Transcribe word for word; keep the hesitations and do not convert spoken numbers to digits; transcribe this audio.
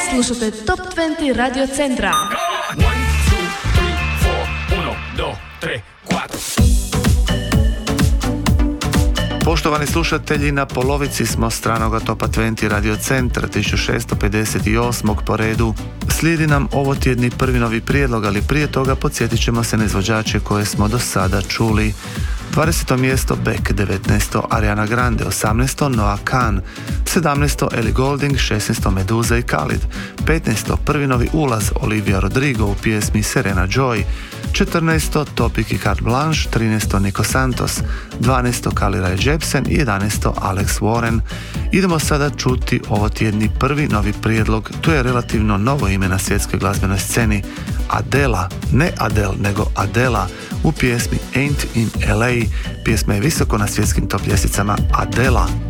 Slušate Top dvadeset Radio Centra. Poštovani slušatelji, na polovici smo stranoga Topa dvadeset Radio Centra tisuću šesto pedeset osam. po redu. Slijedi nam ovo tjedni prvi novi prijedlog, ali prije toga podsjetit ćemo se na izvođače koje smo do sada čuli. dvadeseto mjesto Beck, devetnaesto Ariana Grande, osamnaesto Noah Kahan, sedamnaesto Ellie Goulding, šesnaesto Meduza i Khalid, petnaesto prvi novi ulaz Olivia Rodrigo u pjesmi Serena Joy, četrnaesto Topic i Carte Blanche, trinaesto Nico Santos, dvanaesto Carly Rae Jepsen i jedanaesto Alex Warren. Idemo sada čuti ovo tjedni prvi novi prijedlog. Tu je relativno novo ime na svjetskoj glazbenoj sceni, Adela, ne Adele, nego Adela u pjesmi Ain't in L A. Pjesma je visoko na svjetskim top ljestvicama. Adela.